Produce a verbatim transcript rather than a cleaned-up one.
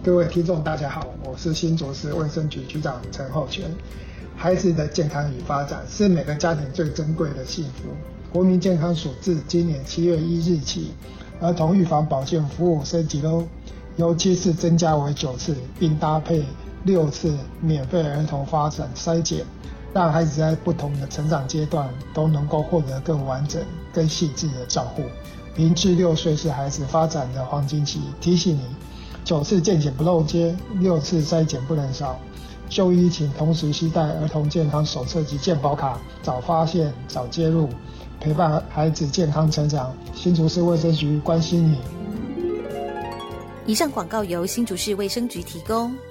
各位听众大家好，我是新竹市卫生局局长陈厚全。孩子的健康与发展是每个家庭最珍贵的幸福。国民健康署自今年七月一日起，儿童预防保健服务升级喽，由七次增加为九次，并搭配六次免费儿童发展筛检，让孩子在不同的成长阶段都能够获得更完整、更细致的照顾。零至六岁是孩子发展的黄金期，提醒你，九次健检不漏接，六次筛检不能少。就医请同时携带儿童健康手册及健保卡，早发现、早介入，陪伴孩子健康成长。新竹市卫生局关心你。 以上广告由新竹市卫生局提供。